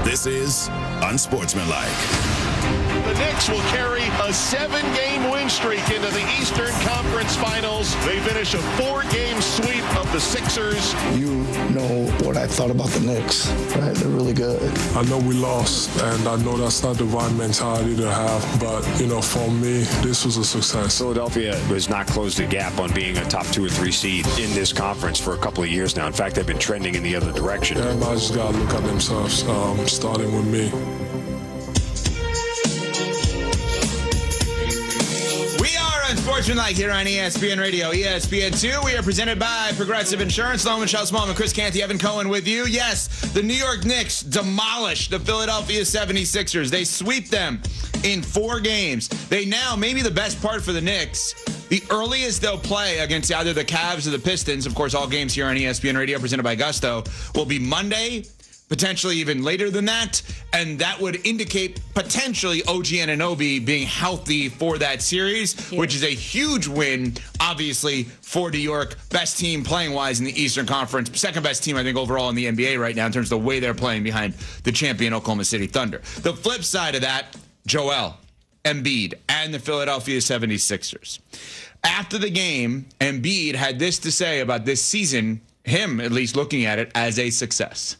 This is Unsportsmanlike. The Knicks will carry a 7-game win streak into the Eastern Conference Finals. They finish a 4-game sweep of the Sixers. You know what I thought about the Knicks, right? They're really good. I know we lost, and I know that's not the right mentality to have, but, for me, this was a success. Philadelphia has not closed the gap on being a top 2 or 3 seed in this conference for a couple of years now. In fact, they've been trending in the other direction. Everybody just got to look at themselves, starting with me. Unsportsmanlike here on ESPN Radio, ESPN2. We are presented by Progressive Insurance. Loman Michelle Smallman, Chris Canty, Evan Cohen with you. Yes, the New York Knicks demolished the Philadelphia 76ers. They sweep them in 4 games. They now, maybe the best part for the Knicks, the earliest they'll play against either the Cavs or the Pistons, of course, all games here on ESPN Radio presented by Gusto, will be Monday, potentially even later than that, and that would indicate potentially OG Anunoby being healthy for that series, which is a huge win, obviously, for New York. Best team playing-wise in the Eastern Conference. Second best team, I think, overall in the NBA right now in terms of the way they're playing behind the champion Oklahoma City Thunder. The flip side of that, Joel Embiid and the Philadelphia 76ers. After the game, Embiid had this to say about this season, him at least looking at it as a success.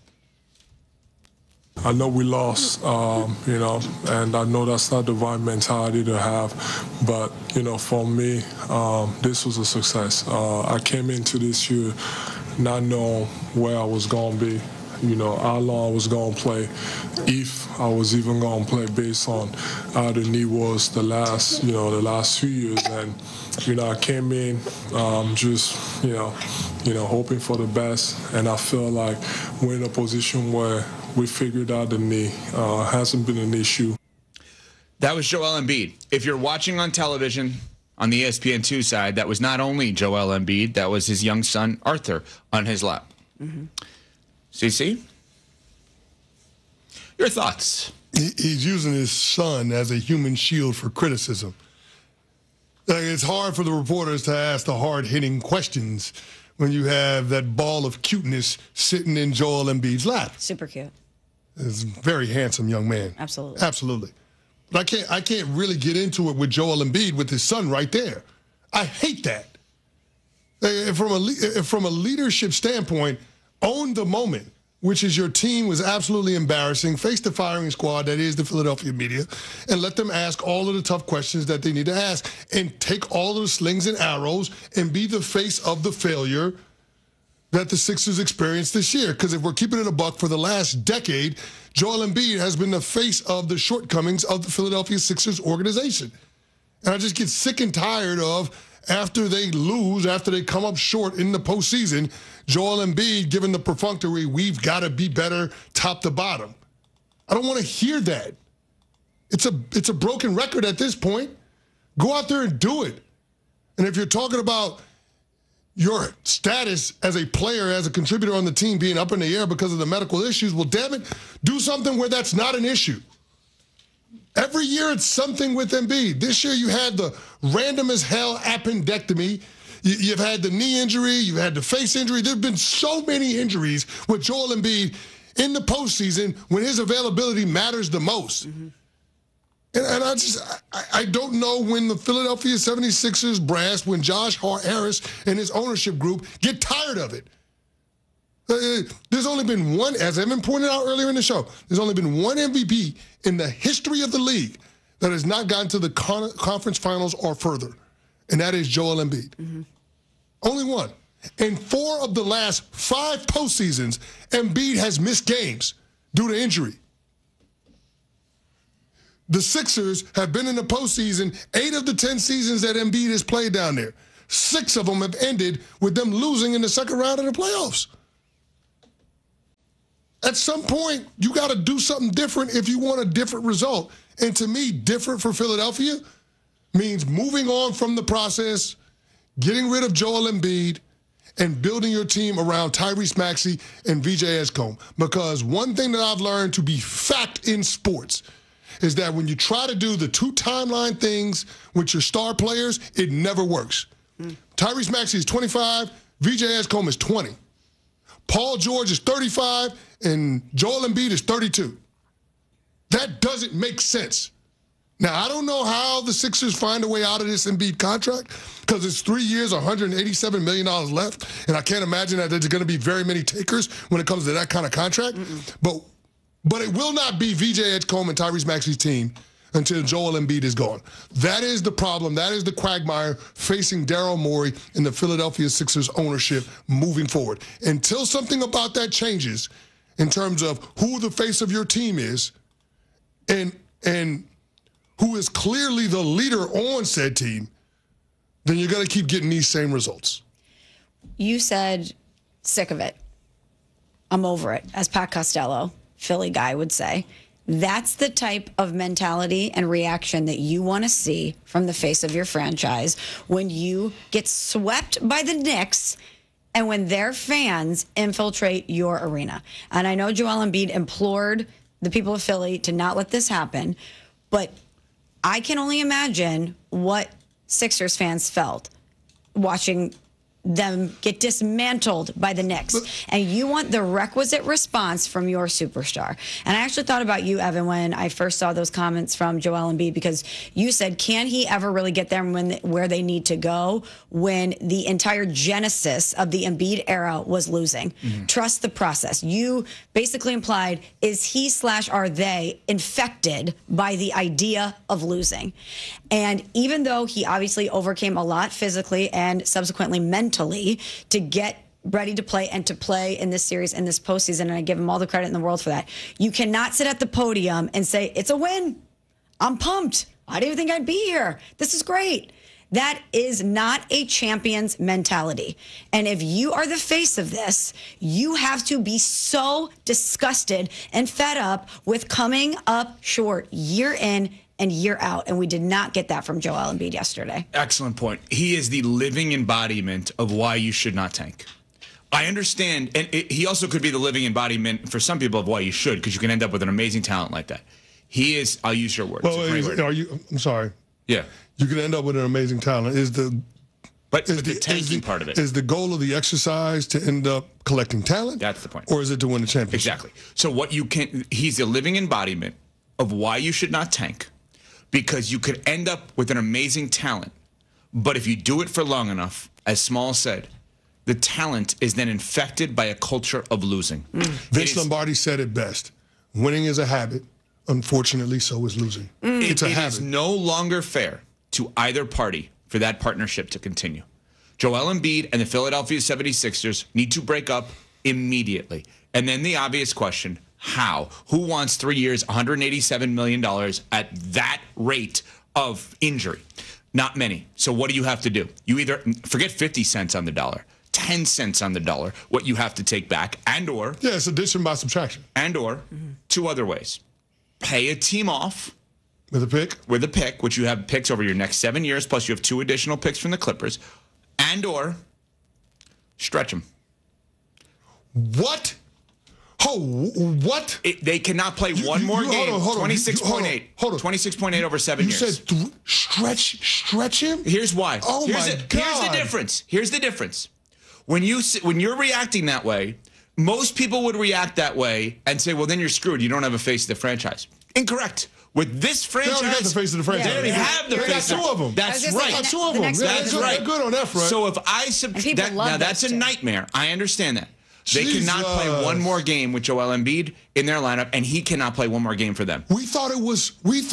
I know we lost, and I know that's not the right mentality to have. But, for me, this was a success. I came into this year not knowing where I was going to be, how long I was going to play, if I was even going to play based on how the knee was the last few years. And, I came in just, hoping for the best. And I feel like we're in a position where we figured out the knee. Hasn't been an issue. That was Joel Embiid. If you're watching on television on the ESPN2 side, that was not only Joel Embiid, that was his young son, Arthur, on his lap. Mm-hmm. CC? Your thoughts? He's using his son as a human shield for criticism. It's hard for the reporters to ask the hard-hitting questions when you have that ball of cuteness sitting in Joel Embiid's lap. Super cute. He's a very handsome young man. Absolutely. Absolutely. But I can't really get into it with Joel Embiid with his son right there. I hate that. From a leadership standpoint, own the moment, which is your team was absolutely embarrassing. Face the firing squad that is the Philadelphia media, and let them ask all of the tough questions that they need to ask, and take all of the slings and arrows and be the face of the failure that the Sixers experienced this year. Because if we're keeping it a buck, for the last decade, Joel Embiid has been the face of the shortcomings of the Philadelphia Sixers organization. And I just get sick and tired of, after they lose, after they come up short in the postseason, Joel Embiid giving the perfunctory, we've got to be better top to bottom. I don't want to hear that. It's a broken record at this point. Go out there and do it. And if you're talking about your status as a player, as a contributor on the team being up in the air because of the medical issues, well, damn it, do something where that's not an issue. Every year it's something with Embiid. This year you had the random as hell appendectomy. You've had the knee injury. You've had the face injury. There have been so many injuries with Joel Embiid in the postseason when his availability matters the most. Mm-hmm. And I don't know when the Philadelphia 76ers brass, when Josh Harris and his ownership group get tired of it. There's only been one, as Evan pointed out earlier in the show, there's only been one MVP in the history of the league that has not gotten to the conference finals or further, and that is Joel Embiid. Mm-hmm. Only one. In 4 of the last 5 postseasons, Embiid has missed games due to injury. The Sixers have been in the postseason 8 of the 10 seasons that Embiid has played down there. 6 of them have ended with them losing in the second round of the playoffs. At some point, you got to do something different if you want a different result. And to me, different for Philadelphia means moving on from the process, getting rid of Joel Embiid, and building your team around Tyrese Maxey and VJ Escombe. Because one thing that I've learned to be fact in sports is that when you try to do the 2 timeline things with your star players, it never works. Tyrese Maxey is 25, VJ Escombe is 20. Paul George is 35, and Joel Embiid is 32. That doesn't make sense. Now, I don't know how the Sixers find a way out of this Embiid contract because it's 3 years, $187 million left, and I can't imagine that there's going to be very many takers when it comes to that kind of contract. But it will not be VJ Edgecombe and Tyrese Maxey's team until Joel Embiid is gone. That is the problem. That is the quagmire facing Daryl Morey and the Philadelphia Sixers ownership moving forward. Until something about that changes in terms of who the face of your team is and who is clearly the leader on said team, then you're going to keep getting these same results. You said sick of it. I'm over it, as Pat Costello, Philly guy, would say. That's the type of mentality and reaction that you want to see from the face of your franchise when you get swept by the Knicks and when their fans infiltrate your arena. And I know Joel Embiid implored the people of Philly to not let this happen, but I can only imagine what Sixers fans felt watching them get dismantled by the Knicks. And you want the requisite response from your superstar. And I actually thought about you, Evan, when I first saw those comments from Joel Embiid, because you said, can he ever really get them where they need to go when the entire genesis of the Embiid era was losing? Trust the process. You basically implied, is he / are they infected by the idea of losing? And even though he obviously overcame a lot physically and subsequently mentally to get ready to play and to play in this series in this postseason, and I give him all the credit in the world for that, you cannot sit at the podium and say, it's a win. I'm pumped. I didn't even think I'd be here. This is great. That is not a champion's mentality. And if you are the face of this, you have to be so disgusted and fed up with coming up short year in and year out. And we did not get that from Joel Embiid yesterday. Excellent point. He is the living embodiment of why you should not tank. I understand, and he also could be the living embodiment for some people of why you should, because you can end up with an amazing talent like that. He is, I'll use your word. Well, I'm sorry. Yeah. You can end up with an amazing talent. But the tanking part of it. Is the goal of the exercise to end up collecting talent? That's the point. Or is it to win the championship? Exactly. So he's a living embodiment of why you should not tank, because you could end up with an amazing talent. But if you do it for long enough, as Small said, the talent is then infected by a culture of losing. Vince Lombardi said it best. Winning is a habit. Unfortunately, so is losing. It's a habit. It is no longer fair to either party for that partnership to continue. Joel Embiid and the Philadelphia 76ers need to break up immediately. And then the obvious question, how? Who wants 3 years, $187 million at that rate of injury? Not many. So what do you have to do? You either forget 50 cents on the dollar, 10 cents on the dollar, what you have to take back, and/or... Yeah, it's addition by subtraction. And/or two other ways. Pay a team off. With a pick? With a pick, which you have picks over your next 7 years, plus you have 2 additional picks from the Clippers, and/or stretch them. What? Oh, what? They cannot play one more game. 26.8. Hold on. 26.8 over 7 years. You said stretch him? Here's why. Oh, here's my God. God. Here's the difference. When you're reacting that way, most people would react that way and say, well, then you're screwed. You don't have a face of the franchise. Incorrect. With this franchise, they already got the face of the franchise. They already have the face. They got 2 of them. That's right. Got 2 of them. That's right. They're good on that front. So if I subtract that, now that's a nightmare. I understand that. They cannot play one more game with Joel Embiid in their lineup, and he cannot play one more game for them. We thought it was.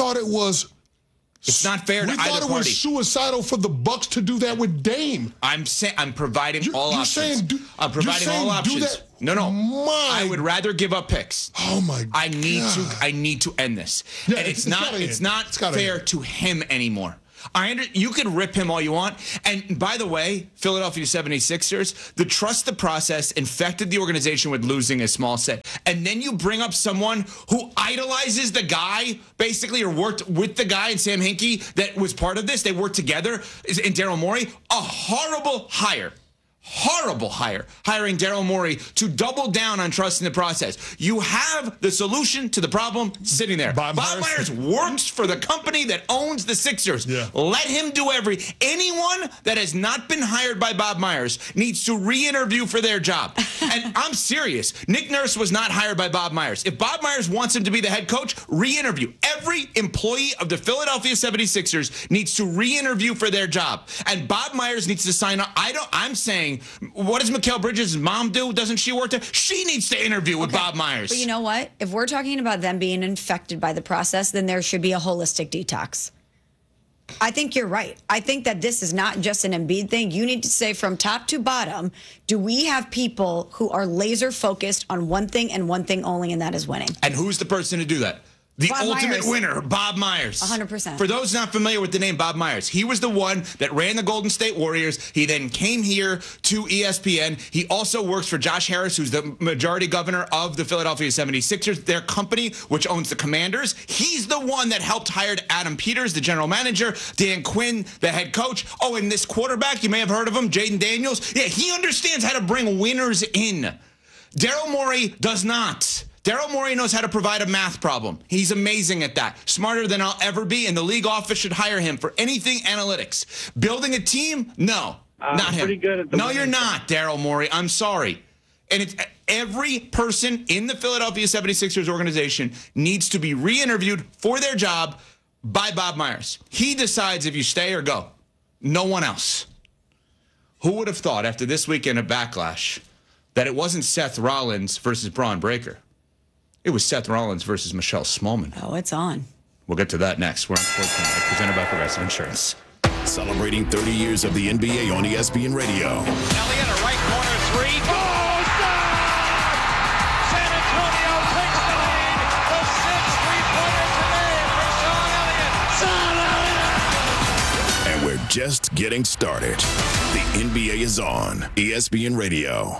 It's not fair to either party. We thought it was suicidal for the Bucks to do that with Dame. I'm providing all options. I'm providing all options. No. I would rather give up picks. Oh my God. I need to end this. Yeah, and it's not fair to him anymore. You could rip him all you want. And by the way, Philadelphia 76ers, the trust the process infected the organization with losing, as Small said. And then you bring up someone who idolizes the guy, basically, or worked with the guy, and Sam Hinkie, that was part of this. They worked together, and Daryl Morey. A horrible hire. Horrible hire, hiring Daryl Morey to double down on trusting the process. You have the solution to the problem sitting there. Bob Myers works for the company that owns the Sixers. Yeah. Let him do anyone that has not been hired by Bob Myers needs to re-interview for their job. And I'm serious. Nick Nurse was not hired by Bob Myers. If Bob Myers wants him to be the head coach, re-interview. Every employee of the Philadelphia 76ers needs to re-interview for their job. And Bob Myers needs to sign up. I'm saying, what does Mikal Bridges' mom do? Doesn't she work there? She needs to interview with Bob Myers. But you know what? If we're talking about them being infected by the process, then there should be a holistic detox. I think you're right. I think that this is not just an Embiid thing. You need to say from top to bottom, do we have people who are laser focused on one thing and one thing only, and that is winning? And who's the person to do that? The Bob ultimate Myers. winner, Bob Myers. 100%. For those not familiar with the name Bob Myers, he was the one that ran the Golden State Warriors. He then came here to ESPN. He also works for Josh Harris, who's the majority governor of the Philadelphia 76ers, their company, which owns the Commanders. He's the one that helped hire Adam Peters, the general manager, Dan Quinn, the head coach. Oh, and this quarterback, you may have heard of him, Jaden Daniels. Yeah, he understands how to bring winners in. Daryl Morey does not. Daryl Morey knows how to provide a math problem. He's amazing at that. Smarter than I'll ever be, and the league office should hire him for anything analytics. Building a team? No, not him. Pretty good at the no, you're not, Daryl Morey. I'm sorry. And it's every person in the Philadelphia 76ers organization needs to be re-interviewed for their job by Bob Myers. He decides if you stay or go. No one else. Who would have thought after this weekend of Backlash that it wasn't Seth Rollins versus Braun Breaker? It was Seth Rollins versus Michelle Smallman. Oh, it's on. We'll get to that next. We're on Sports Tonight, presented by Progressive Insurance. Celebrating 30 years of the NBA on ESPN Radio. Elliott, a right corner three. Goes down! San Antonio takes the lead. The 6th three-pointer today for Sean Elliott. And we're just getting started. The NBA is on ESPN Radio.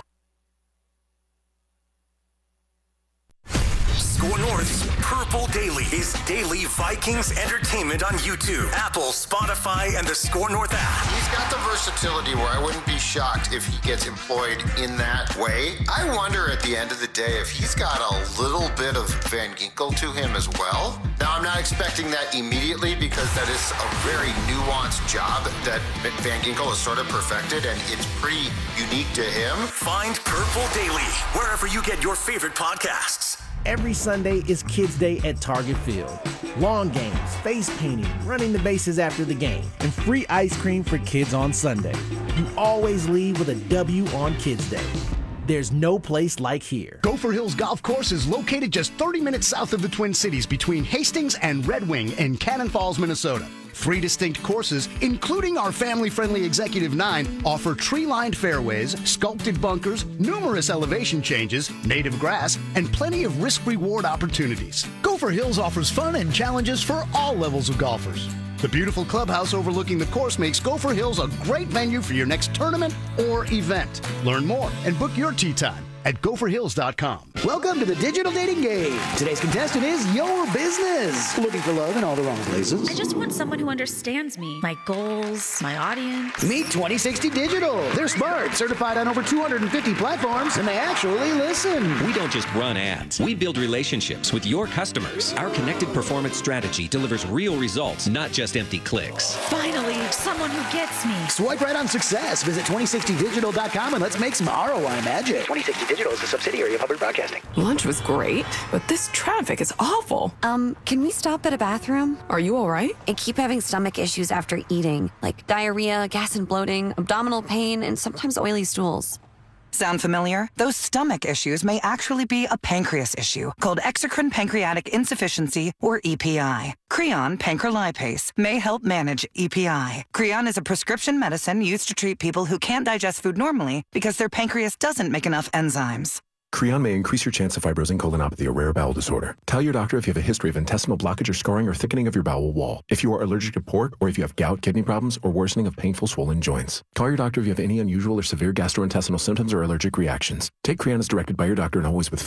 Score North's Purple Daily is daily Vikings entertainment on YouTube, Apple, Spotify, and the Score North app. He's got the versatility where I wouldn't be shocked if he gets employed in that way. I wonder at the end of the day if he's got a little bit of Van Ginkel to him as well. Now, I'm not expecting that immediately because that is a very nuanced job that Van Ginkel has sort of perfected, and it's pretty unique to him. Find Purple Daily wherever you get your favorite podcasts. Every Sunday is Kids Day at Target Field. Lawn games, face painting, running the bases after the game, and free ice cream for kids on Sunday. You always leave with a W on Kids Day. There's no place like here. Gopher Hills Golf Course is located just 30 minutes south of the Twin Cities between Hastings and Red Wing in Cannon Falls, Minnesota. 3 distinct courses, including our family-friendly Executive 9, offer tree-lined fairways, sculpted bunkers, numerous elevation changes, native grass, and plenty of risk-reward opportunities. Gopher Hills offers fun and challenges for all levels of golfers. The beautiful clubhouse overlooking the course makes Gopher Hills a great venue for your next tournament or event. Learn more and book your tee time at gopherhills.com. Welcome to the digital dating game. Today's contestant is your business. Looking for love in all the wrong places. I just want someone who understands me, my goals, my audience. Meet 2060 Digital. They're smart, certified on over 250 platforms, and they actually listen. We don't just run ads. We build relationships with your customers. Our connected performance strategy delivers real results, not just empty clicks. Finally, someone who gets me. Swipe right on success. Visit 2060digital.com and let's make some ROI magic. 2060 Digital is a subsidiary of Hubbard Broadcasting. Lunch was great, but this traffic is awful. Can we stop at a bathroom? Are you all right? I keep having stomach issues after eating, like diarrhea, gas and bloating, abdominal pain, and sometimes oily stools. Sound familiar? Those stomach issues may actually be a pancreas issue called exocrine pancreatic insufficiency, or EPI. Creon pancrelipase may help manage EPI. Creon is a prescription medicine used to treat people who can't digest food normally because their pancreas doesn't make enough enzymes. Creon may increase your chance of fibrosing colonopathy, a rare bowel disorder. Tell your doctor if you have a history of intestinal blockage or scarring or thickening of your bowel wall, if you are allergic to pork, or if you have gout, kidney problems, or worsening of painful swollen joints. Call your doctor if you have any unusual or severe gastrointestinal symptoms or allergic reactions. Take Creon as directed by your doctor and always with food.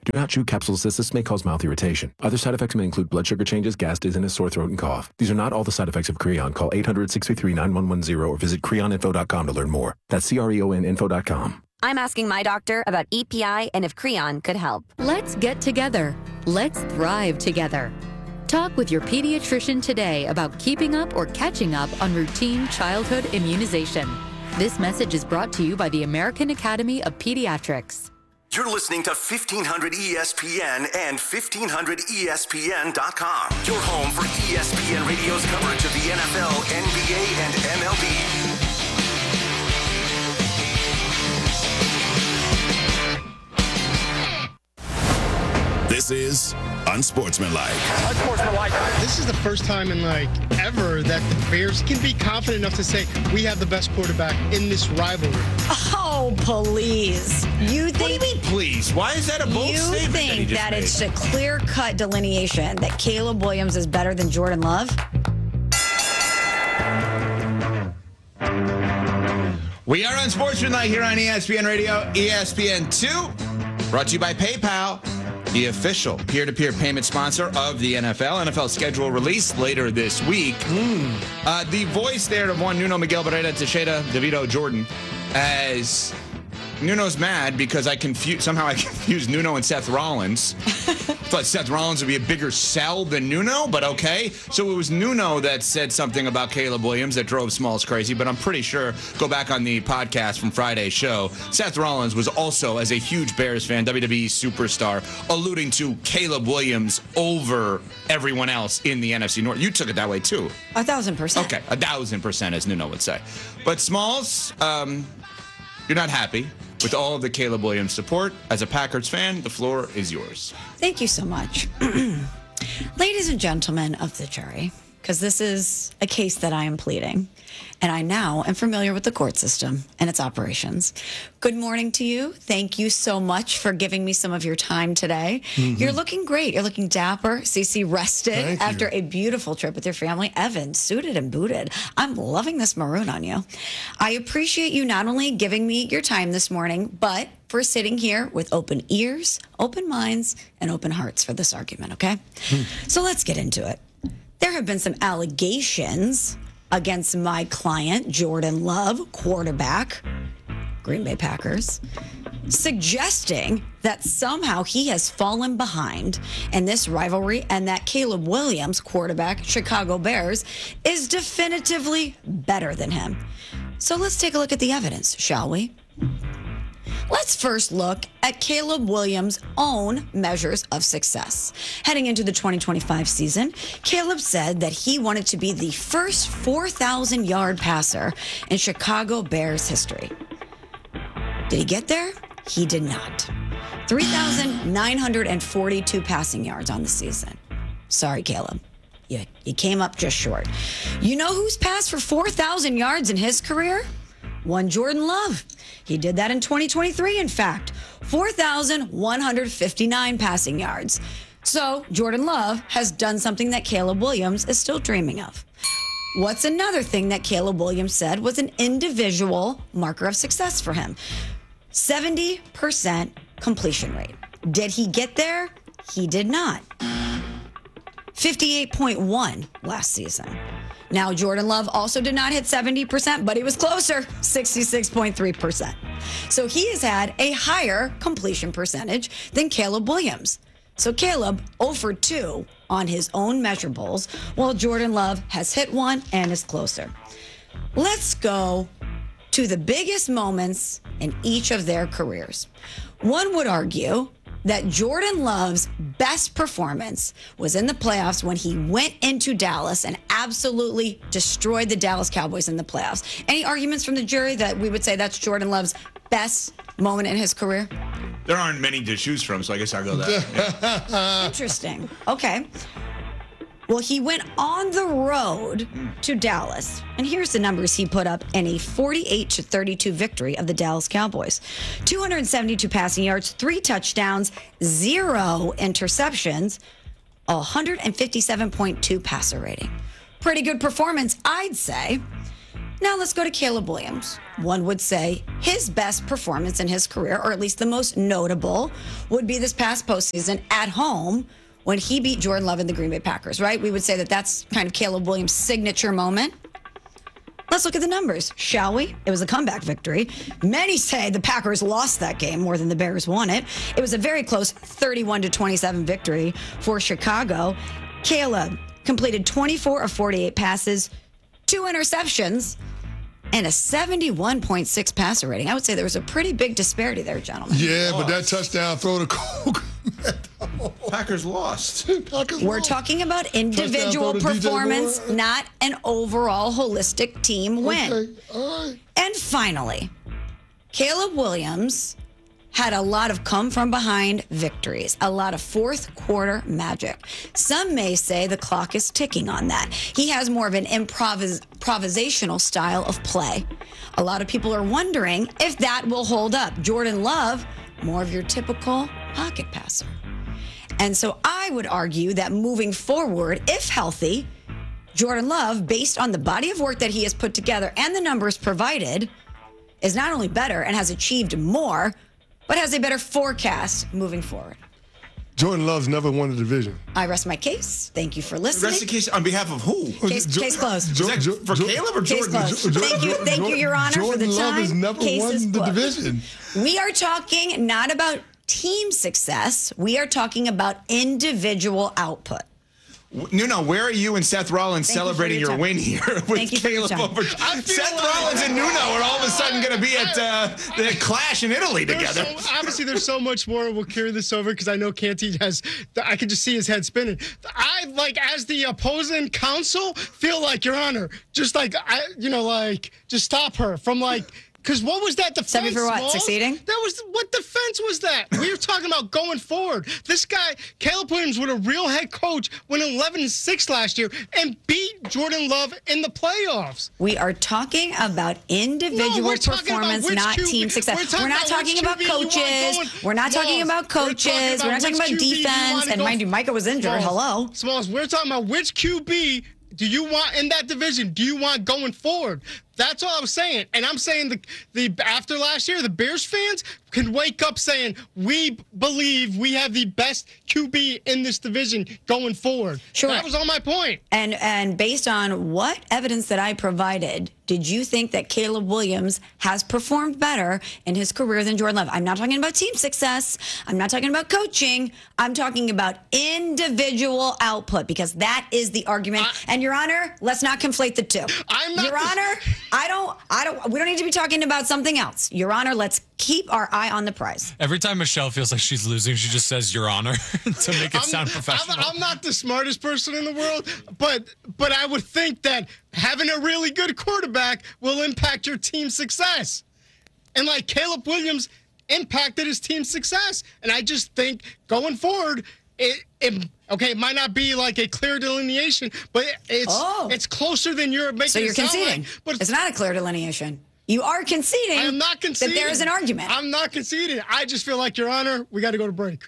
Do not chew capsules as this may cause mouth irritation. Other side effects may include blood sugar changes, gas, dizziness, sore throat, and cough. These are not all the side effects of Creon. Call 800-633-9110 or visit creoninfo.com to learn more. That's CREONinfo.com. I'm asking my doctor about EPI and if Creon could help. Let's get together. Let's thrive together. Talk with your pediatrician today about keeping up or catching up on routine childhood immunization. This message is brought to you by the American Academy of Pediatrics. You're listening to 1500 ESPN and 1500ESPN.com. Your home for ESPN Radio's coverage of the NFL, NBA, and MLB. This is Unsportsmanlike. Unsportsmanlike. This is the first time in ever that the Bears can be confident enough to say we have the best quarterback in this rivalry. Oh, please. You think? What do you mean, please? Why is that a bold statement? You think that it's a clear-cut delineation that Caleb Williams is better than Jordan Love? We are Unsportsmanlike here on ESPN Radio, ESPN2, brought to you by PayPal, the official peer-to-peer payment sponsor of the NFL. NFL schedule released later this week. The voice there of one Nuno Miguel Barrera Teixeira DeVito Jordan, as Nuno's mad because somehow I confused Nuno and Seth Rollins. Thought Seth Rollins would be a bigger sell than Nuno, but okay. So it was Nuno that said something about Caleb Williams that drove Smalls crazy, but I'm pretty sure, go back on the podcast from Friday's show, Seth Rollins was also, as a huge Bears fan, WWE superstar, alluding to Caleb Williams over everyone else in the NFC North. You took it that way too. 1,000%. Okay, 1,000%, as Nuno would say. But Smalls, you're not happy with all of the Caleb Williams support. As a Packers fan, the floor is yours. Thank you so much. Ladies and gentlemen of the jury, because this is a case that I am pleading, and I now am familiar with the court system and its operations. Good morning to you. Thank you so much for giving me some of your time today. You're looking great. You're looking dapper. CeCe rested after a beautiful trip with your family. Evan, suited and booted. I'm loving this maroon on you. I appreciate you not only giving me your time this morning, but for sitting here with open ears, open minds, and open hearts for this argument, okay? So let's get into it. There have been some allegations against my client, Jordan Love, quarterback, Green Bay Packers, suggesting that somehow he has fallen behind in this rivalry and that Caleb Williams, quarterback, Chicago Bears, is definitively better than him. So let's take a look at the evidence, shall we? Let's first look at Caleb Williams' own measures of success. Heading into the 2025 season, Caleb said that he wanted to be the first 4,000-yard passer in Chicago Bears history. Did he get there? He did not. 3,942 passing yards on the season. Sorry, Caleb. You came up just short. You know who's passed for 4,000 yards in his career? One Jordan Love. He did that in 2023, in fact. 4,159 passing yards. So Jordan Love has done something that Caleb Williams is still dreaming of. What's another thing that Caleb Williams said was an individual marker of success for him? 70% completion rate. Did he get there? He did not. 58.1 last season. Now, Jordan Love also did not hit 70%, but he was closer, 66.3%. So he has had a higher completion percentage than Caleb Williams. So Caleb 0 for 2 on his own measurables, while Jordan Love has hit one and is closer. Let's go to the biggest moments in each of their careers. One would argue that Jordan Love's best performance was in the playoffs when he went into Dallas and absolutely destroyed the Dallas Cowboys in the playoffs. Any arguments from the jury that we would say that's Jordan Love's best moment in his career? There aren't many to choose from, so I guess I'll go that. Yeah. Interesting. Okay. Well, he went on the road to Dallas, and here's the numbers he put up in a 48-32 victory of the Dallas Cowboys. 272 passing yards, 3 touchdowns, 0 interceptions, 157.2 passer rating. Pretty good performance, I'd say. Now let's go to Caleb Williams. One would say his best performance in his career, or at least the most notable, would be this past postseason at home when he beat Jordan Love and the Green Bay Packers, right? We would say that that's kind of Caleb Williams' signature moment. Let's look at the numbers, shall we? It was a comeback victory. Many say the Packers lost that game more than the Bears won it. It was a very close 31-27 victory for Chicago. Caleb completed 24 of 48 passes, 2 interceptions, and a 71.6 passer rating. I would say there was a pretty big disparity there, gentlemen. Yeah, but that touchdown throw to Coke. Packers lost. We're talking about individual performance, not an overall holistic team win. Okay. All right. And finally, Caleb Williams had a lot of come-from-behind victories, a lot of fourth-quarter magic. Some may say the clock is ticking on that. He has more of an improvisational style of play. A lot of people are wondering if that will hold up. Jordan Love, more of your typical pocket passer. And so I would argue that moving forward, if healthy, Jordan Love, based on the body of work that he has put together and the numbers provided, is not only better and has achieved more, but has a better forecast moving forward. Jordan Love's never won the division. I rest my case. Thank you for listening. Rest the case on behalf of who? Case closed. For Caleb or Case Jordan? closed. Thank you, Your Honor, for the Jordan Love time. has never Case is won the closed. division. We are talking not about team success. We are talking about individual output. Nuno, where are you and Seth Rollins celebrating your win here with Caleb over? Seth Rollins and Nuno are all of a sudden going to be at the Clash in Italy together. Obviously, there's so much more. We'll carry this over because I know Canty has. I can just see his head spinning. I, as the opposing counsel, feel like, Your Honor, just just stop her from Because what was that defense? 7 for what? Smalls? Succeeding? What defense was that? We were talking about going forward. This guy, Caleb Williams, with a real head coach, went 11-6 last year and beat Jordan Love in the playoffs. We are talking about individual performance, not team success. We're not talking about coaches. We're not talking about coaches. We're not talking about defense. And mind you, Micah was injured. Hello. Smalls, we're talking about which QB do you want in that division? Do you want going forward? That's all I was saying. And I'm saying the after last year, the Bears fans can wake up saying, we believe we have the best QB in this division going forward. Sure. That was all my point. And based on what evidence that I provided, did you think that Caleb Williams has performed better in his career than Jordan Love? I'm not talking about team success. I'm not talking about coaching. I'm talking about individual output, because that is the argument. And Your Honor, let's not conflate the two. Your Honor, we don't need to be talking about something else. Your Honor, let's keep our eye on the prize. Every time Michelle feels like she's losing, she just says, Your Honor, to make it sound professional. I'm not the smartest person in the world, but I would think that having a really good quarterback will impact your team's success. And Caleb Williams impacted his team's success. And I just think going forward, it might not be a clear delineation, but it's closer than you're making it sound. So you're conceding. But it's not a clear delineation. You are conceding. I am not conceding that there is an argument. I'm not conceding. I just feel like, Your Honor, we got to go to break.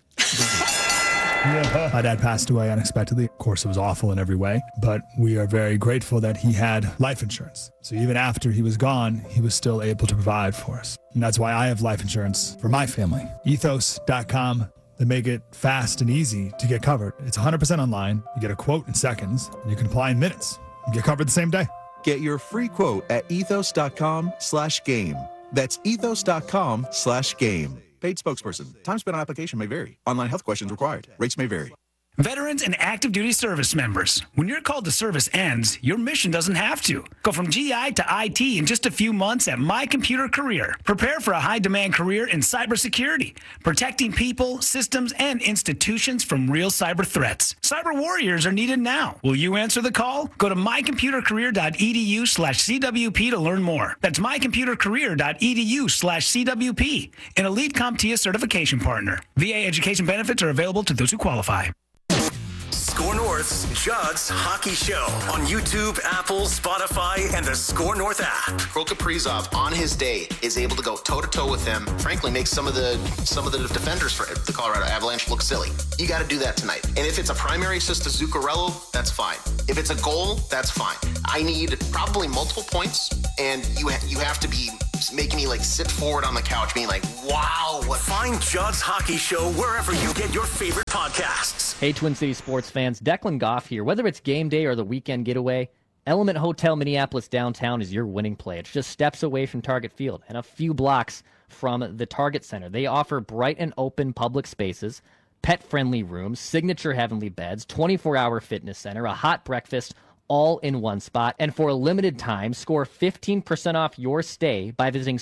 My dad passed away unexpectedly. Of course, it was awful in every way, but we are very grateful that he had life insurance. So even after he was gone, he was still able to provide for us. And that's why I have life insurance for my family. Ethos.com. They make it fast and easy to get covered. It's 100% online. You get a quote in seconds, and you can apply in minutes. You get covered the same day. Get your free quote at ethos.com/game. That's ethos.com/game. Paid spokesperson. Time spent on application may vary. Online health questions required. Rates may vary. Veterans and active duty service members, when your call to service ends, your mission doesn't have to. Go from GI to IT in just a few months at My Computer Career. Prepare for a high-demand career in cybersecurity, protecting people, systems, and institutions from real cyber threats. Cyber warriors are needed now. Will you answer the call? Go to mycomputercareer.edu/CWP to learn more. That's mycomputercareer.edu/CWP, an elite CompTIA certification partner. VA education benefits are available to those who qualify. Score North's Judd's Hockey Show on YouTube, Apple, Spotify, and the Score North app. Kirill Kaprizov, on his day, is able to go toe-to-toe with him. Frankly, makes some of the defenders for the Colorado Avalanche look silly. You got to do that tonight. And if it's a primary assist to Zuccarello, that's fine. If it's a goal, that's fine. I need probably multiple points and you have to be making me like sit forward on the couch being like, wow. Find Judd's Hockey Show wherever you get your favorite podcasts. Hey, Twin City sports fans, Declan Goff here. Whether it's game day or the weekend getaway, Element Hotel Minneapolis downtown is your winning play. It's just steps away from Target Field and a few blocks from the Target Center. They offer bright and open public spaces, pet-friendly rooms, signature heavenly beds, 24-hour fitness center, a hot breakfast, all in one spot. And for a limited time, score 15% off your stay by visiting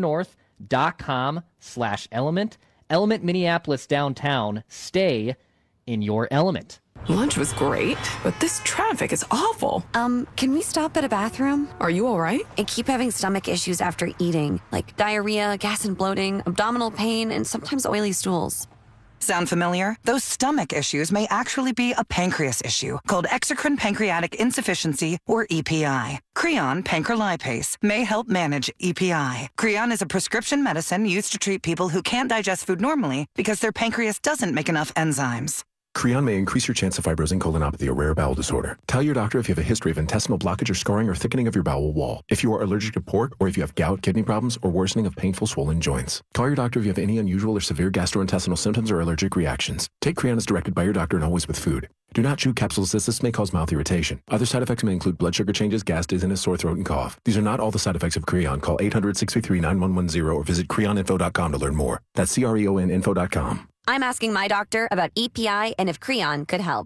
scorenorth.com/element. Element Minneapolis downtown. Stay in your element. Lunch was great, but this traffic is awful. Can we stop at a bathroom? Are you all right? I keep having stomach issues after eating, like diarrhea, gas and bloating, abdominal pain, and sometimes oily stools. Sound familiar? Those stomach issues may actually be a pancreas issue called exocrine pancreatic insufficiency, or EPI. Creon pancrelipase may help manage EPI. Creon is a prescription medicine used to treat people who can't digest food normally because their pancreas doesn't make enough enzymes. Creon may increase your chance of fibrosing colonopathy, a rare bowel disorder. Tell your doctor if you have a history of intestinal blockage or scarring or thickening of your bowel wall. If you are allergic to pork, or if you have gout, kidney problems, or worsening of painful swollen joints. Call your doctor if you have any unusual or severe gastrointestinal symptoms or allergic reactions. Take Creon as directed by your doctor and always with food. Do not chew capsules as this may cause mouth irritation. Other side effects may include blood sugar changes, gas, dizziness, sore throat, and cough. These are not all the side effects of Creon. Call 800-633-9110 or visit creoninfo.com to learn more. That's CREONinfo.com. I'm asking my doctor about EPI and if Creon could help.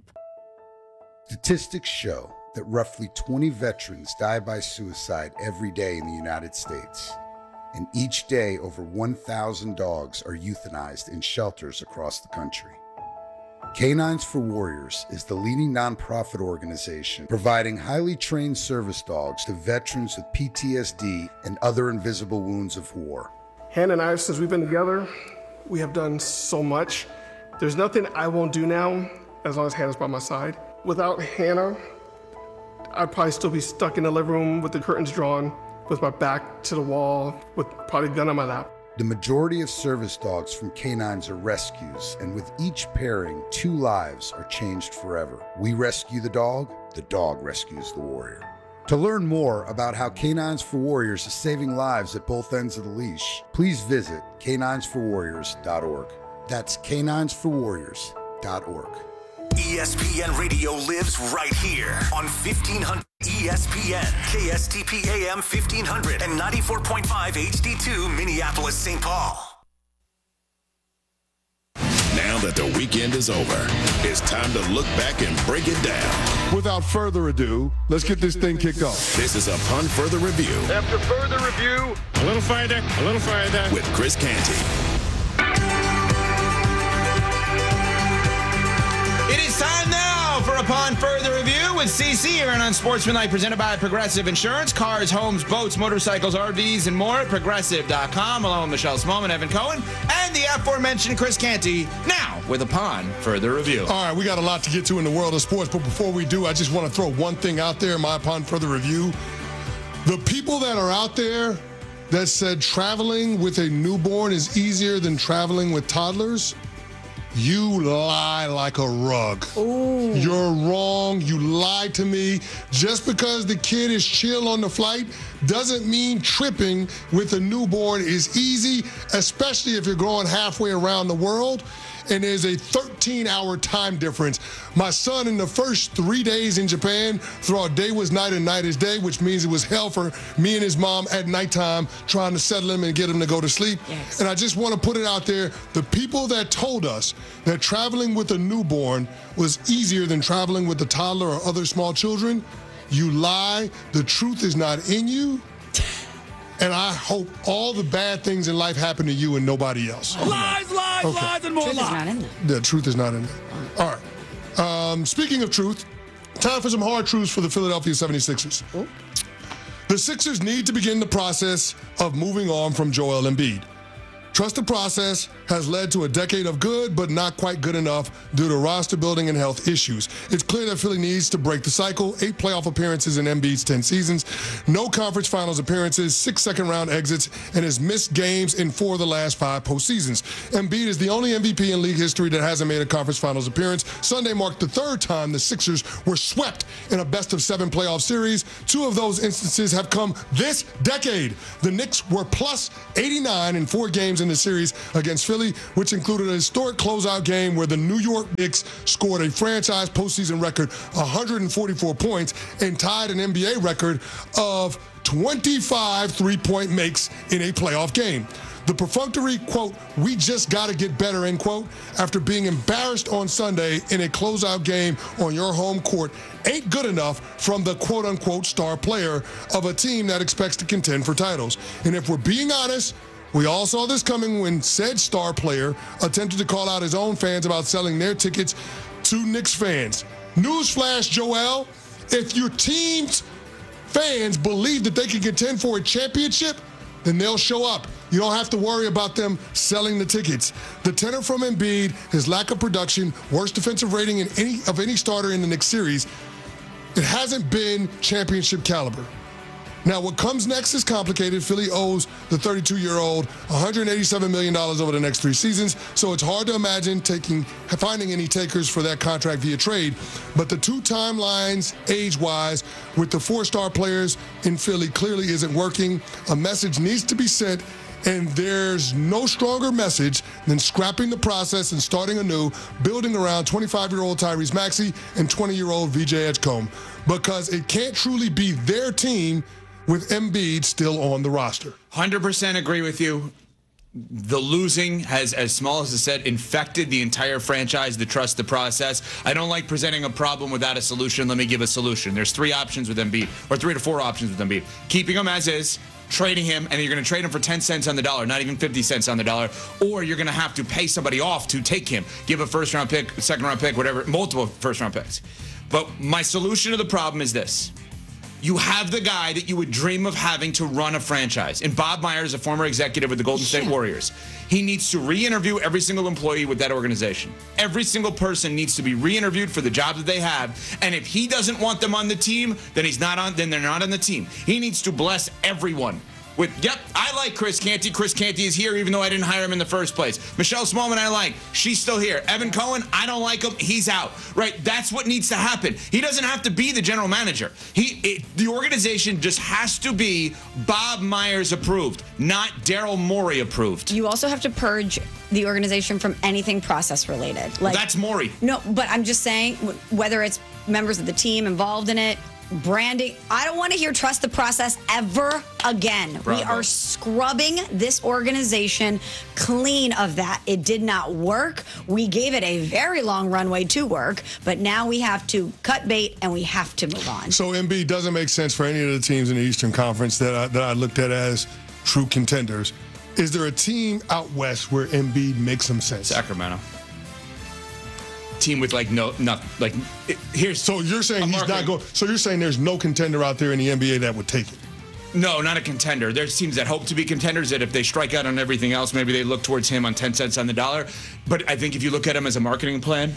Statistics show that roughly 20 veterans die by suicide every day in the United States. And each day, over 1,000 dogs are euthanized in shelters across the country. Canines for Warriors is the leading nonprofit organization providing highly trained service dogs to veterans with PTSD and other invisible wounds of war. Hannah and I, since we've been together, we have done so much. There's nothing I won't do now as long as Hannah's by my side. Without Hannah, I'd probably still be stuck in the living room with the curtains drawn, with my back to the wall, with probably a gun on my lap. The majority of service dogs from canines are rescues, and with each pairing, 2 lives are changed forever. We rescue the dog rescues the warrior. To learn more about how Canines for Warriors is saving lives at both ends of the leash, please visit caninesforwarriors.org. That's caninesforwarriors.org. ESPN Radio lives right here on 1500 ESPN, KSTP AM 1500 and 94.5 HD2 Minneapolis, St. Paul. Now that the weekend is over, it's time to look back and break it down. Without further ado, let's get this thing kicked off. This is Upon Further Review. After further review, a little further. With Chris Canty. It is time now for Upon Further Review with CC here on Unsportsmanlike, presented by Progressive Insurance. Cars, homes, boats, motorcycles, RVs, and more at Progressive.com. Along with Michelle Smallman, Evan Cohen, and the aforementioned Chris Canty. Now with Upon Further Review. All right, we got a lot to get to in the world of sports, but before we do, I just want to throw one thing out there in my Upon Further Review. The people that are out there that said traveling with a newborn is easier than traveling with toddlers, you lie like a rug. Ooh. You're wrong. You lied to me. Just because the kid is chill on the flight doesn't mean tripping with a newborn is easy, especially if you're going halfway around the world and there's a 13-hour time difference. My son, in the first 3 days in Japan, thought day was night and night is day, which means it was hell for me and his mom at nighttime trying to settle him and get him to go to sleep. Yes. And I just want to put it out there, the people that told us that traveling with a newborn was easier than traveling with a toddler or other small children, you lie. The truth is not in you. And I hope all the bad things in life happen to you and nobody else. Lies, and more lies. Truth is not in there. The truth is not in there. All right. Speaking of truth, time for some hard truths for the Philadelphia 76ers. Ooh. The Sixers need to begin the process of moving on from Joel Embiid. Trust the process. has led to a decade of good, but not quite good enough due to roster building and health issues. It's clear that Philly needs to break the cycle. 8 playoff appearances in Embiid's 10 seasons, no conference finals appearances, 6 second-round exits, and has missed games in 4 of the last 5 postseasons. Embiid is the only MVP in league history that hasn't made a conference finals appearance. Sunday marked the 3rd time the Sixers were swept in a best-of-7 playoff series. 2 of those instances have come this decade. The Knicks were plus 89 in 4 games in the series against Philly, which included a historic closeout game where the New York Knicks scored a franchise postseason record 144 points and tied an NBA record of 25 three-point makes in a playoff game. The perfunctory, quote, "we just got to get better," end quote, after being embarrassed on Sunday in a closeout game on your home court ain't good enough from the quote-unquote star player of a team that expects to contend for titles. And if we're being honest, we all saw this coming when said star player attempted to call out his own fans about selling their tickets to Knicks fans. Newsflash, Joel, if your team's fans believe that they can contend for a championship, then they'll show up. You don't have to worry about them selling the tickets. The tenor from Embiid, his lack of production, worst defensive rating in any starter in the Knicks series, it hasn't been championship caliber. Now, what comes next is complicated. Philly owes the 32-year-old $187 million over the next 3 seasons, so it's hard to imagine finding any takers for that contract via trade. But the 2 timelines, age-wise, with the 4-star players in Philly clearly isn't working. A message needs to be sent, and there's no stronger message than scrapping the process and starting anew, building around 25-year-old Tyrese Maxey and 20-year-old VJ Edgecombe, because it can't truly be their team with Embiid still on the roster. 100% agree with you. The losing has, as Small has said, infected the entire franchise, the trust, the process. I don't like presenting a problem without a solution. Let me give a solution. There's 3 options with Embiid, or 3 to 4 options with Embiid. Keeping him as is, trading him, and you're going to trade him for 10 cents on the dollar, not even 50 cents on the dollar, or you're going to have to pay somebody off to take him. Give a first-round pick, second-round pick, whatever, multiple first-round picks. But my solution to the problem is this. You have the guy that you would dream of having to run a franchise. And Bob Myers, a former executive with the Golden State Warriors, he needs to re-interview every single employee with that organization. Every single person needs to be re-interviewed for the job that they have. And if he doesn't want them on the team, then they're not on the team. He needs to bless everyone with, yep, I like Chris Canty. Chris Canty is here even though I didn't hire him in the first place. Michelle Smallman, I like. She's still here. Evan Cohen, I don't like him. He's out. Right? That's what needs to happen. He doesn't have to be the general manager. The organization just has to be Bob Myers approved, not Daryl Morey approved. You also have to purge the organization from anything process related. Like, that's Morey. No, but I'm just saying, whether it's members of the team involved in it, branding, I don't want to hear trust the process ever again. Bravo. We are scrubbing this organization clean of that. It did not work. We gave it a very long runway to work, but now we have to cut bait and we have to move on. So Embiid doesn't make sense for any of the teams in the Eastern Conference that I looked at as true contenders. Is there a team out west where Embiid makes some sense? Sacramento. Team with here's. So you're saying he's not going. So you're saying there's no contender out there in the NBA that would take it? No, not a contender. There's teams that hope to be contenders that if they strike out on everything else, maybe they look towards him on 10 cents on the dollar. But I think if you look at him as a marketing plan,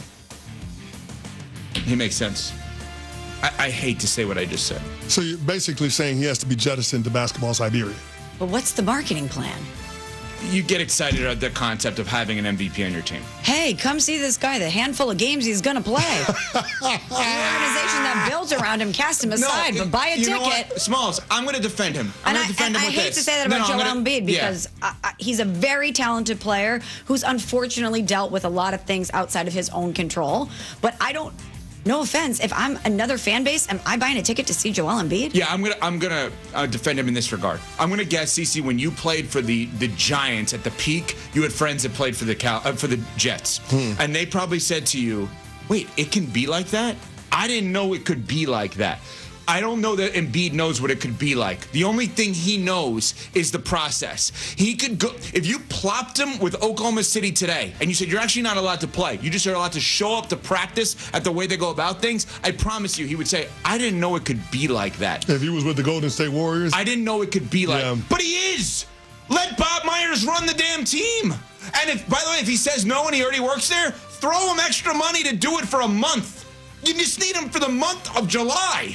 he makes sense. I hate to say what I just said. So you're basically saying he has to be jettisoned to Basketball Siberia. But what's the marketing plan? You get excited at the concept of having an MVP on your team. Hey, come see this guy, the handful of games he's going to play. The organization that built around him cast him aside, but buy a ticket. Know what? Smalls, I'm going to defend him. I hate to say that about Joel Embiid because he's a very talented player who's unfortunately dealt with a lot of things outside of his own control. But no offense, if I'm another fan base, am I buying a ticket to see Joel Embiid? Yeah, I'm gonna defend him in this regard. I'm gonna guess, Cece, when you played for the Giants at the peak, you had friends that played for the Jets, and they probably said to you, "Wait, it can be like that? I didn't know it could be like that." I don't know that Embiid knows what it could be like. The only thing he knows is the process. He could go, if you plopped him with Oklahoma City today and you said you're actually not allowed to play, you just are allowed to show up to practice at the way they go about things, I promise you he would say, I didn't know it could be like that. If he was with the Golden State Warriors? I didn't know it could be like, but he is. Let Bob Myers run the damn team. And if, by the way, if he says no and he already works there, throw him extra money to do it for a month. You just need him for the month of July.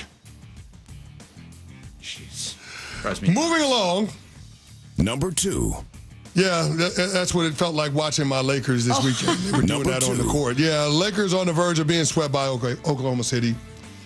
Jeez. Moving along. Number 2. Yeah, that's what it felt like watching my Lakers this weekend. They were doing that on the court. Yeah, Lakers on the verge of being swept by Oklahoma City.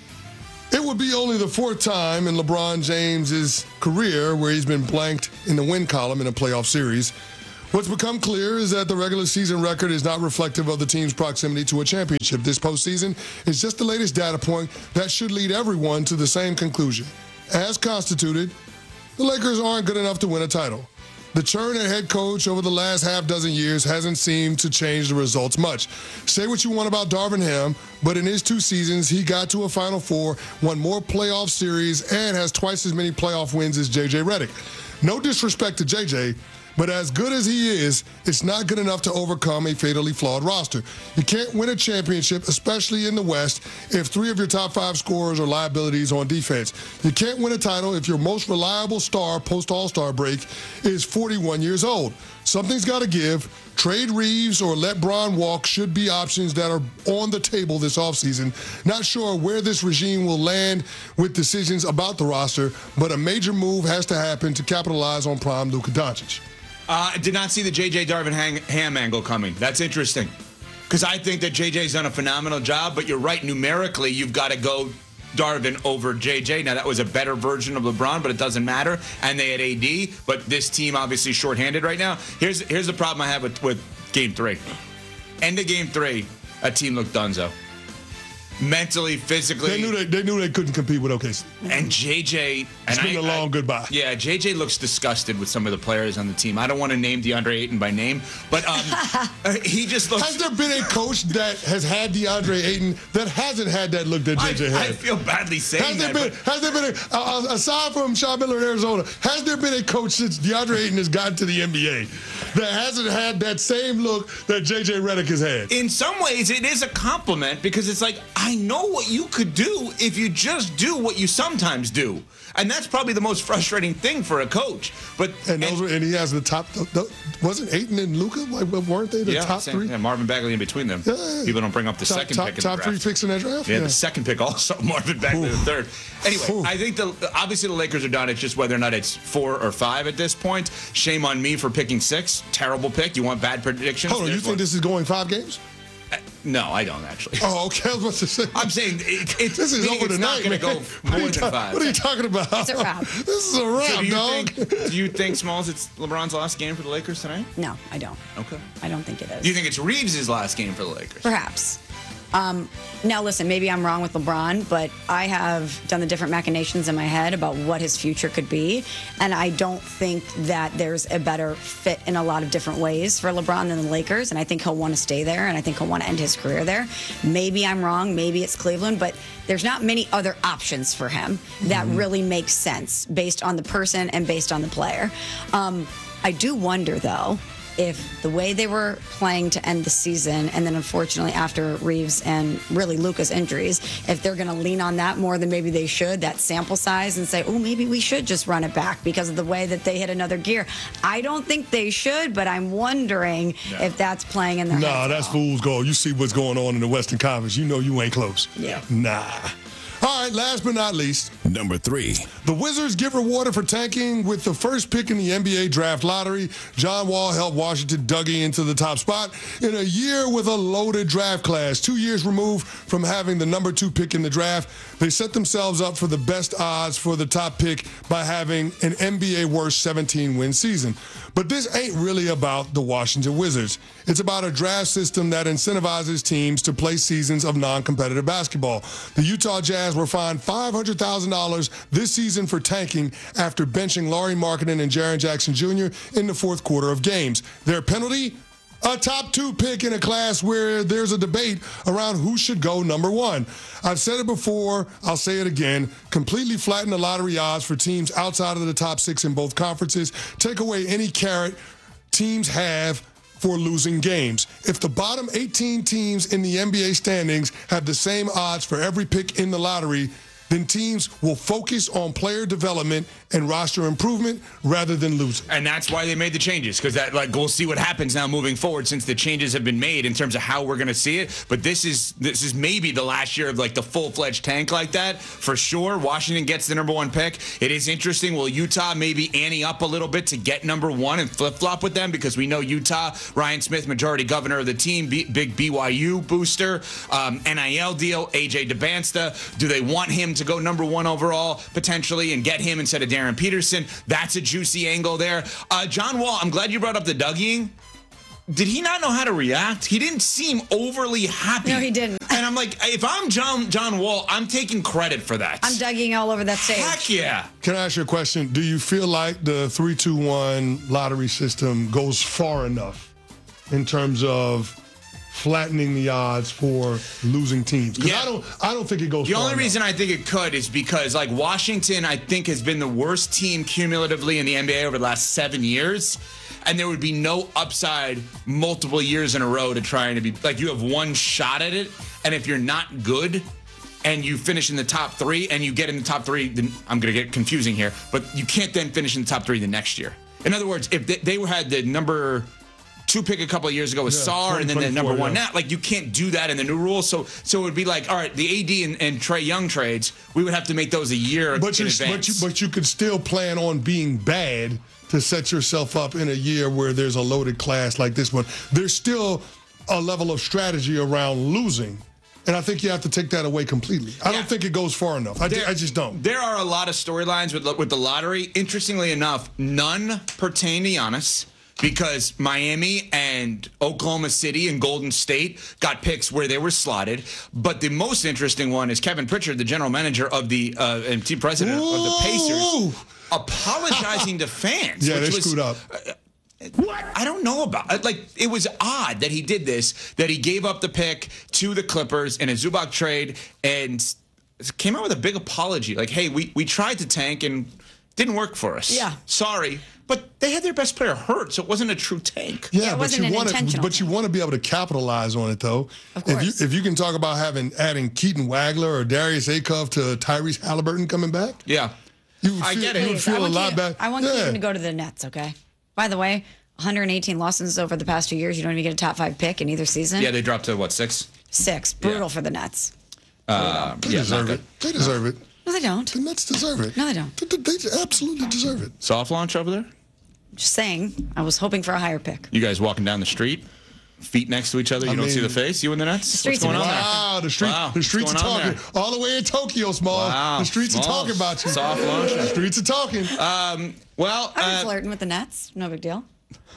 It would be only the 4th time in LeBron James's career where he's been blanked in the win column in a playoff series. What's become clear is that the regular season record is not reflective of the team's proximity to a championship. This postseason is just the latest data point that should lead everyone to the same conclusion. As constituted, the Lakers aren't good enough to win a title. The churn at head coach over the last half dozen years hasn't seemed to change the results much. Say what you want about Darvin Ham, but in his 2 seasons, he got to a Final Four, won more playoff series, and has twice as many playoff wins as J.J. Redick. No disrespect to J.J., but as good as he is, it's not good enough to overcome a fatally flawed roster. You can't win a championship, especially in the West, if 3 of your top 5 scorers are liabilities on defense. You can't win a title if your most reliable star post-All-Star break is 41 years old. Something's got to give. Trade Reeves or let Bron walk should be options that are on the table this offseason. Not sure where this regime will land with decisions about the roster, but a major move has to happen to capitalize on prime Luka Doncic. I did not see the J.J. Darvin Ham angle coming. That's interesting. Because I think that J.J.'s done a phenomenal job, but you're right, numerically, you've got to go Darvin over J.J. Now, that was a better version of LeBron, but it doesn't matter. And they had AD, but this team obviously shorthanded right now. Here's the problem I have with Game 3. End of Game 3, a team looked dunzo. Mentally, physically. They knew they couldn't compete with OKC. And JJ. It's been a long goodbye. Yeah, JJ looks disgusted with some of the players on the team. I don't want to name DeAndre Ayton by name, but he just looks. Has there been a coach that has had DeAndre Ayton that hasn't had that look that JJ had? I feel badly saying Has there been aside from Sean Miller in Arizona, has there been a coach since DeAndre Ayton has gotten to the NBA that hasn't had that same look that JJ Redick has had? In some ways, it is a compliment because it's like, I know what you could do if you just do what you sometimes do. And that's probably the most frustrating thing for a coach. And he has the top. Wasn't Ayton and Luka? Weren't they the top 3? Yeah, Marvin Bagley in between them. Yeah. People don't bring up the second pick in the draft. Top 3 picks in that draft? Yeah, the second pick also. Marvin Bagley the third. Anyway, I think obviously the Lakers are done. It's just whether or not it's 4 or 5 at this point. Shame on me for picking 6. Terrible pick. You want bad predictions? Hold on, you think this is going 5 games? No, I don't actually. Oh, okay. I was about to say. I'm saying this is over tonight. Not going to go more than 5. What are you talking about? It's a wrap. This is a wrap, dog. Do you think, Smalls, it's LeBron's last game for the Lakers tonight? No, I don't. Okay. I don't think it is. Do you think it's Reeves' last game for the Lakers? Perhaps. Now, listen, maybe I'm wrong with LeBron, but I have done the different machinations in my head about what his future could be. And I don't think that there's a better fit in a lot of different ways for LeBron than the Lakers. And I think he'll want to stay there, and I think he'll want to end his career there. Maybe I'm wrong. Maybe it's Cleveland, but there's not many other options for him that really make sense based on the person and based on the player. I do wonder, though, if the way they were playing to end the season, and then unfortunately after Reeves and really Luka's injuries, if they're going to lean on that more than maybe they should, that sample size, and say, oh, maybe we should just run it back because of the way that they hit another gear. I don't think they should, but I'm wondering if that's playing in their heads. Nah, that's fool's gold. You see what's going on in the Western Conference. You know you ain't close. Yeah. Nah. All right, last but not least. Number 3. The Wizards get rewarded for tanking with the first pick in the NBA draft lottery. John Wall helped Washington Dougie into the top spot in a year with a loaded draft class. 2 years removed from having the number 2 pick in the draft, they set themselves up for the best odds for the top pick by having an NBA-worst 17-win season. But this ain't really about the Washington Wizards. It's about a draft system that incentivizes teams to play seasons of non-competitive basketball. The Utah Jazz were fined $500,000 this season for tanking after benching Lauri Markkanen and Jaren Jackson Jr. in the fourth quarter of games. Their penalty? A top 2 pick in a class where there's a debate around who should go number 1. I've said it before, I'll say it again. Completely flatten the lottery odds for teams outside of the top 6 in both conferences. Take away any carrot teams have for losing games. If the bottom 18 teams in the NBA standings have the same odds for every pick in the lottery, then teams will focus on player development and roster improvement rather than losing. And that's why they made the changes, because we'll see what happens now moving forward since the changes have been made in terms of how we're going to see it. But this is maybe the last year of the full-fledged tank like that for sure. Washington gets the number 1 pick. It is interesting. Will Utah maybe ante up a little bit to get number 1 and flip-flop with them? Because we know Utah, Ryan Smith, majority governor of the team, big BYU booster, NIL deal, AJ DeBansta. Do they want him to go number 1 overall potentially and get him instead of Darren Peterson? That's a juicy angle there. John Wall, I'm glad you brought up the Dougieing. Did he not know how to react? He didn't seem overly happy. No, he didn't. And I'm like, if I'm John Wall, I'm taking credit for that. I'm Dougieing all over that stage. Heck yeah. Can I ask you a question? Do you feel like the 3-2-1 lottery system goes far enough in terms of flattening the odds for losing teams? Because I don't think it goes The far only enough. reason I think it could is because Washington, I think, has been the worst team cumulatively in the NBA over the last 7 years. And there would be no upside multiple years in a row to trying to be you have one shot at it. And if you're not good and you finish in the top 3 and you get in the top 3, then I'm going to get confusing here, but you can't then finish in the top 3 the next year. In other words, if they had the number 2 pick a couple of years ago with Sarr and then the number 1 now, you can't do that in the new rules. So it would be all right, the AD and Trae Young trades, we would have to make those a year in advance. But you could still plan on being bad to set yourself up in a year where there's a loaded class like this one. There's still a level of strategy around losing, and I think you have to take that away completely. I don't think it goes far enough. I just don't. There are a lot of storylines with the lottery. Interestingly enough, none pertain to Giannis, because Miami and Oklahoma City and Golden State got picks where they were slotted. But the most interesting one is Kevin Pritchard, the general manager of and team president of the Pacers, apologizing to fans. Yeah, they screwed up. What? I don't know about it was odd that he did this, that he gave up the pick to the Clippers in a Zubac trade and came out with a big apology. Hey, we tried to tank and didn't work for us. Yeah. Sorry. But they had their best player hurt, so it wasn't a true tank. Yeah, but you want to be able to capitalize on it, though. Of course. If you can talk about adding Keaton Wagler or Darius Akov to Tyrese Halliburton coming back. Yeah. I get it. Please, You would feel a lot better. I want Keaton to go to the Nets, okay? By the way, 118 losses over the past 2 years. You don't even get a top 5 pick in either season. Yeah, they dropped to, what, 6? 6. Brutal for the Nets. They deserve it. They deserve it. No, they don't. The Nets deserve it. No, they don't. They absolutely deserve it. Soft launch over there? Just saying, I was hoping for a higher pick. You guys walking down the street, feet next to each other. You don't see the face. You and the Nets. The streets What's going on Wow, the streets are talking. there? All the way in Tokyo, Small. Wow, The streets are talking about you. Soft launch. The streets are talking. I've been flirting with the Nets. No big deal.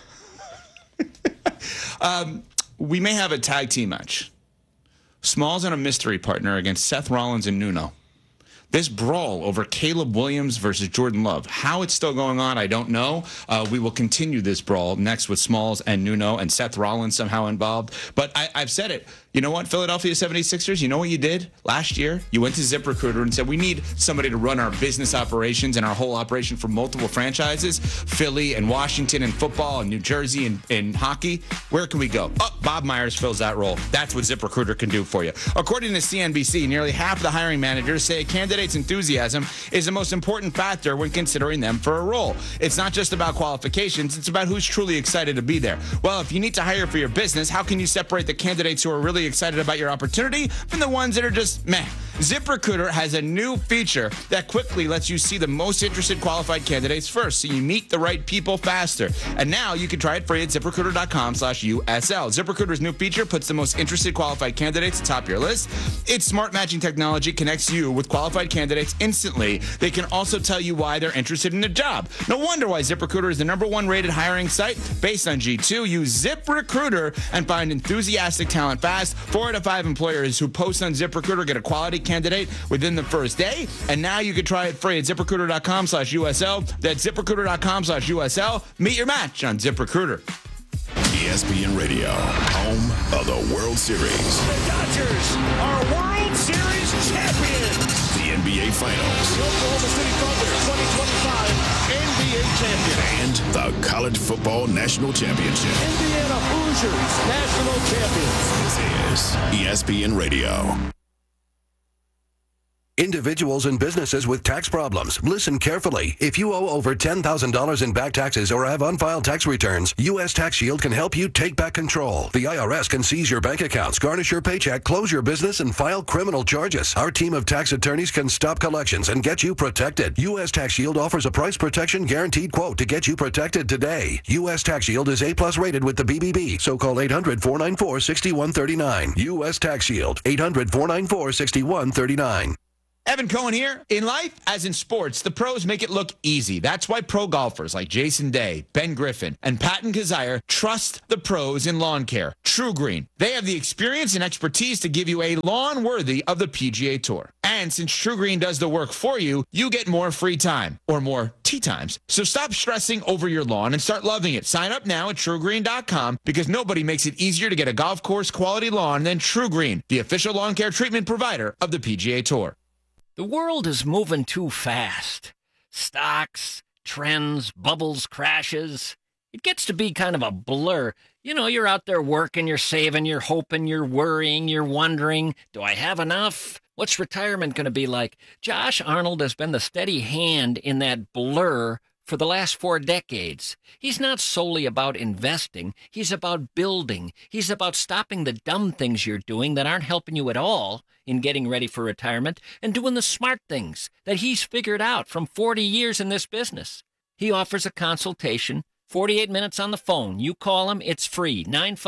We may have a tag team match. Smalls and a mystery partner against Seth Rollins and Nuno. This brawl over Caleb Williams versus Jordan Love. How it's still going on, I don't know. We will continue this brawl next with Smalls and Nuno and Seth Rollins somehow involved. But I've said it. You know what, Philadelphia 76ers? You know what you did last year? You went to ZipRecruiter and said, we need somebody to run our business operations and our whole operation for multiple franchises, Philly and Washington and football and New Jersey and hockey. Where can we go? Oh, Bob Myers fills that role. That's what ZipRecruiter can do for you. According to CNBC, nearly half of the hiring managers say a candidate's enthusiasm is the most important factor when considering them for a role. It's not just about qualifications. It's about who's truly excited to be there. Well, if you need to hire for your business, how can you separate the candidates who are really excited about your opportunity from the ones that are just meh? ZipRecruiter has a new feature that quickly lets you see the most interested qualified candidates first, so you meet the right people faster. And now you can try it free at ZipRecruiter.com/USL. ZipRecruiter's new feature puts the most interested qualified candidates atop your list. Its smart matching technology connects you with qualified candidates instantly. They can also tell you why they're interested in a job. No wonder why ZipRecruiter is the #1 rated hiring site based on G2. Use ZipRecruiter and find enthusiastic talent fast. 4 out of 5 employers who post on ZipRecruiter get a quality candidate within the first day. And now you can try it free at ZipRecruiter.com/USL. That's ZipRecruiter.com/USL. Meet your match on ZipRecruiter. ESPN Radio, home of the World Series. The Dodgers are World Series champions. The NBA Finals. The Oklahoma City Thunder 2025 NBA champion. And the College Football National Championship. Indiana Hoosiers national champions. This is ESPN Radio. Individuals and businesses with tax problems. Listen carefully. If you owe over $10,000 in back taxes or have unfiled tax returns, U.S. Tax Shield can help you take back control. The IRS can seize your bank accounts, garnish your paycheck, close your business, and file criminal charges. Our team of tax attorneys can stop collections and get you protected. U.S. Tax Shield offers a price protection guaranteed quote to get you protected today. U.S. Tax Shield is A+ rated with the BBB, so call 800-494-6139. U.S. Tax Shield, 800-494-6139. Evan Cohen here. In life, as in sports, the pros make it look easy. That's why pro golfers like Jason Day, Ben Griffin, and Patton Kazire trust the pros in lawn care. True Green. They have the experience and expertise to give you a lawn worthy of the PGA Tour. And since True Green does the work for you, you get more free time, or more tee times. So stop stressing over your lawn and start loving it. Sign up now at TrueGreen.com because nobody makes it easier to get a golf course quality lawn than True Green, the official lawn care treatment provider of the PGA Tour. The world is moving too fast. Stocks, trends, bubbles, crashes. It gets to be kind of a blur. You know, you're out there working, you're saving, you're hoping, you're worrying, you're wondering, do I have enough? What's retirement going to be like? Josh Arnold has been the steady hand in that blur for the last 4 decades. He's not solely about investing. He's about building. He's about stopping the dumb things you're doing that aren't helping you at all in getting ready for retirement and doing the smart things that he's figured out from 40 years in this business. He offers a consultation, 48 minutes on the phone. You call him, it's free,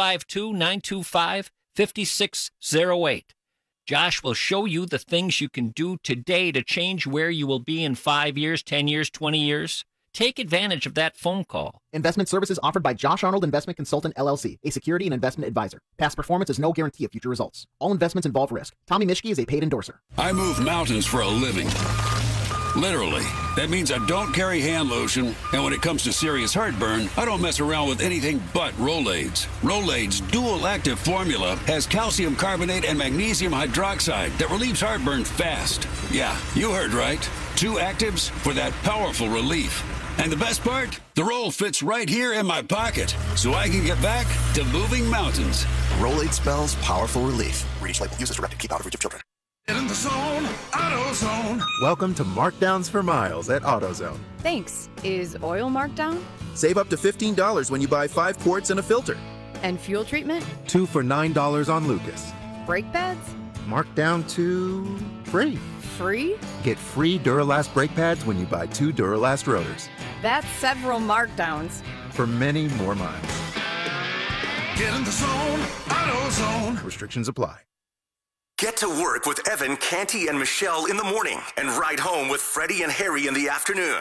952-925-5608. Josh will show you the things you can do today to change where you will be in 5 years, 10 years, 20 years. Take advantage of that phone call. Investment services offered by Josh Arnold Investment Consultant, LLC, a security and investment advisor. Past performance is no guarantee of future results. All investments involve risk. Tommy Mischke is a paid endorser. I move mountains for a living. Literally. That means I don't carry hand lotion, and when it comes to serious heartburn, I don't mess around with anything but Rolaids. Rolaids' dual-active formula has calcium carbonate and magnesium hydroxide that relieves heartburn fast. Yeah, you heard right. 2 actives for that powerful relief. And the best part? The roll fits right here in my pocket, so I can get back to moving mountains. Rolade spells powerful relief. Read each label. Use as directed. Keep out of reach of children. Get in the zone, AutoZone. Welcome to Markdowns for Miles at AutoZone. Thanks. Is oil marked down? Save up to $15 when you buy 5 quarts and a filter. And fuel treatment? 2 for $9 on Lucas. Brake pads? Marked down to free. Free? Get free Duralast brake pads when you buy 2 Duralast rotors. That's several markdowns. For many more miles. Get in the zone, AutoZone. Restrictions apply. Get to work with Evan, Canty, and Michelle in the morning and ride home with Freddie and Harry in the afternoon.